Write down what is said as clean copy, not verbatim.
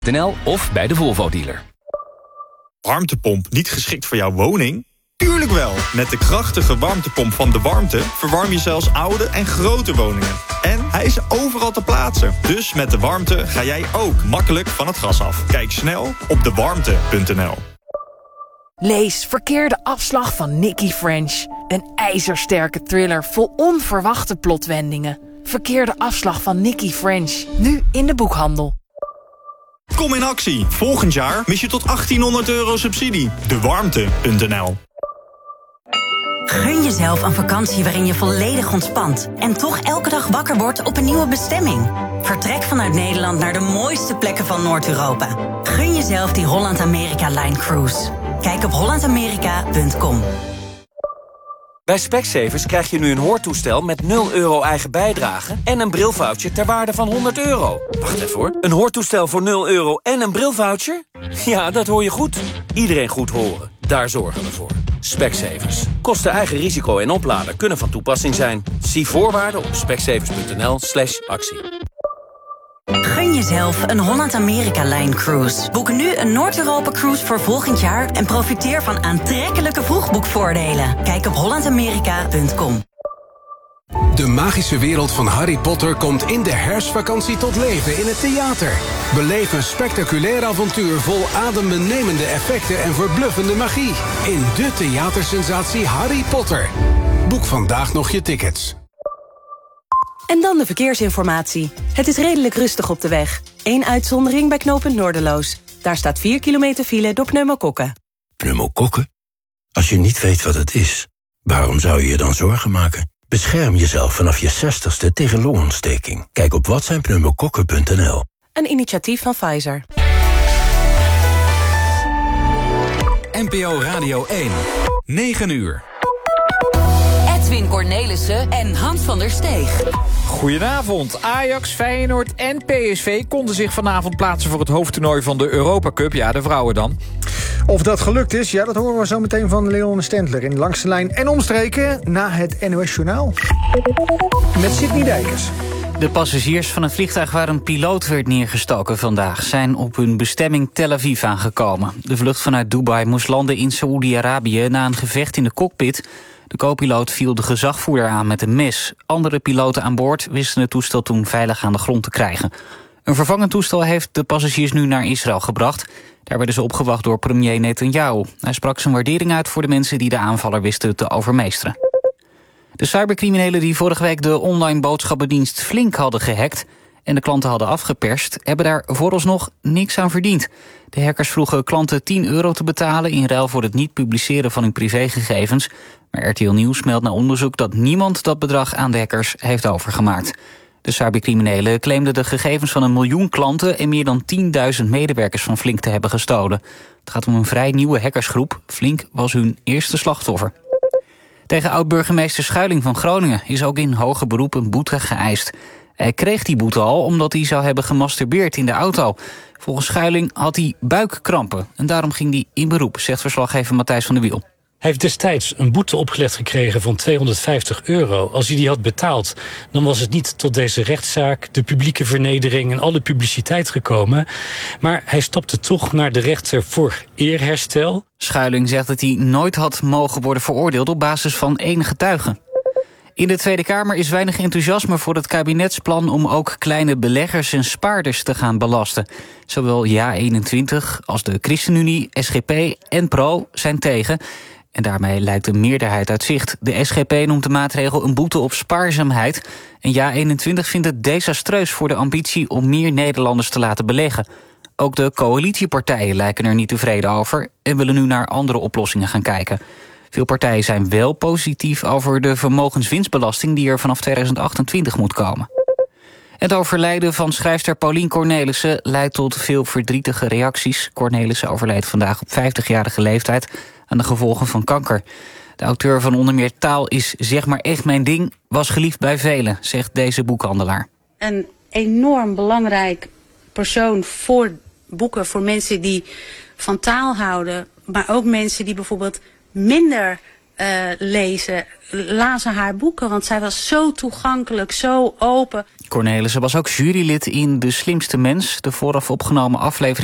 of bij de Volvo-dealer. Warmtepomp niet geschikt voor jouw woning? Tuurlijk wel! Met de krachtige warmtepomp van De Warmte verwarm je zelfs oude en grote woningen. En hij is overal te plaatsen. Dus met De Warmte ga jij ook makkelijk van het gas af. Kijk snel op dewarmte.nl. Lees Verkeerde afslag van Nikki French. Een ijzersterke thriller vol onverwachte plotwendingen. Verkeerde afslag van Nikki French. Nu in de boekhandel. Kom in actie. Volgend jaar mis je tot €1800 subsidie. Dewarmte.nl. Gun jezelf een vakantie waarin je volledig ontspant en toch elke dag wakker wordt op een nieuwe bestemming. Vertrek vanuit Nederland naar de mooiste plekken van Noord-Europa. Gun jezelf die Holland-Amerika-Line Cruise. Kijk op hollandamerika.com. Bij Specsavers krijg je nu een hoortoestel met €0 eigen bijdrage en een brilvoucher ter waarde van €100. Wacht even hoor, een hoortoestel voor €0 en een brilvoucher? Ja, dat hoor je goed. Iedereen goed horen, daar zorgen we voor. Specsavers. Kosten eigen risico en oplader kunnen van toepassing zijn. Zie voorwaarden op specsavers.nl/actie. Gun jezelf een Holland-Amerika-Line Cruise. Boek nu een Noord-Europa-cruise voor volgend jaar en profiteer van aantrekkelijke vroegboekvoordelen. Kijk op hollandamerika.com. De magische wereld van Harry Potter komt in de herfstvakantie tot leven in het theater. Beleef een spectaculair avontuur vol adembenemende effecten en verbluffende magie. In de theatersensatie Harry Potter. Boek vandaag nog je tickets. En dan de verkeersinformatie. Het is redelijk rustig op de weg. Eén uitzondering bij knooppunt Noorderloos. Daar staat 4 kilometer file door pneumokokken. Pneumokokken? Als je niet weet wat het is, waarom zou je je dan zorgen maken? Bescherm jezelf vanaf je 60ste tegen longontsteking. Kijk op watzijnpneumokokken.nl. Een initiatief van Pfizer. NPO Radio 1. 9 uur. Edwin Cornelissen en Hans van der Steeg. Goedenavond. Ajax, Feyenoord en PSV konden zich vanavond plaatsen voor het hoofdtoernooi van de Europa Cup. Ja, de vrouwen dan. Of dat gelukt is, ja, dat horen we zo meteen van Leon Stendler in Langs de Lijn en Omstreken na het NOS Journaal. Met Sidney Dijkers. De passagiers van een vliegtuig waar een piloot werd neergestoken vandaag zijn op hun bestemming Tel Aviv aangekomen. De vlucht vanuit Dubai moest landen in Saoedi-Arabië na een gevecht in de cockpit. De co-piloot viel de gezagvoerder aan met een mes. Andere piloten aan boord wisten het toestel toen veilig aan de grond te krijgen. Een vervangend toestel heeft de passagiers nu naar Israël gebracht. Daar werden ze opgewacht door premier Netanyahu. Hij sprak zijn waardering uit voor de mensen die de aanvaller wisten te overmeesteren. De cybercriminelen die vorige week de online boodschappendienst Flink hadden gehackt en de klanten hadden afgeperst, hebben daar vooralsnog niks aan verdiend. De hackers vroegen klanten €10 te betalen in ruil voor het niet publiceren van hun privégegevens. Maar RTL Nieuws meldt na onderzoek dat niemand dat bedrag aan de hackers heeft overgemaakt. De cybercriminelen claimden de gegevens van 1 miljoen klanten en meer dan 10.000 medewerkers van Flink te hebben gestolen. Het gaat om een vrij nieuwe hackersgroep. Flink was hun eerste slachtoffer. Tegen oud-burgemeester Schuiling van Groningen is ook in hoger beroep een boete geëist. Hij kreeg die boete al omdat hij zou hebben gemasturbeerd in de auto. Volgens Schuiling had hij buikkrampen en daarom ging hij in beroep, zegt verslaggever Matthijs van der Wiel. Hij heeft destijds een boete opgelegd gekregen van €250. Als hij die had betaald, dan was het niet tot deze rechtszaak, de publieke vernedering en alle publiciteit gekomen. Maar hij stapte toch naar de rechter voor eerherstel. Schuiling zegt dat hij nooit had mogen worden veroordeeld op basis van één getuige. In de Tweede Kamer is weinig enthousiasme voor het kabinetsplan om ook kleine beleggers en spaarders te gaan belasten. Zowel JA21 als de ChristenUnie, SGP en PRO zijn tegen. En daarmee lijkt een meerderheid uit zicht. De SGP noemt de maatregel een boete op spaarzaamheid. En JA21 vindt het desastreus voor de ambitie om meer Nederlanders te laten beleggen. Ook de coalitiepartijen lijken er niet tevreden over en willen nu naar andere oplossingen gaan kijken. Veel partijen zijn wel positief over de vermogenswinstbelasting die er vanaf 2028 moet komen. Het overlijden van schrijfster Paulien Cornelissen leidt tot veel verdrietige reacties. Cornelissen overleed vandaag op 50-jarige leeftijd aan de gevolgen van kanker. De auteur van onder meer Taal is zeg maar echt mijn ding was geliefd bij velen, zegt deze boekhandelaar. Een enorm belangrijk persoon voor boeken, voor mensen die van taal houden, maar ook mensen die bijvoorbeeld minder lezen, lazen haar boeken. Want zij was zo toegankelijk, zo open. Cornelissen was ook jurylid in De Slimste Mens, de vooraf opgenomen aflevering